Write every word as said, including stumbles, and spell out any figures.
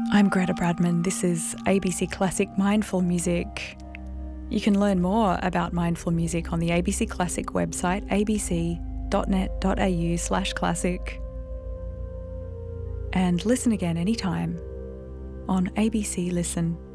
I'm Greta Bradman. This is A B C Classic Mindful Music. You can learn more about mindful music on the A B C Classic website, abc.net.au slash classic. And listen again anytime on A B C Listen.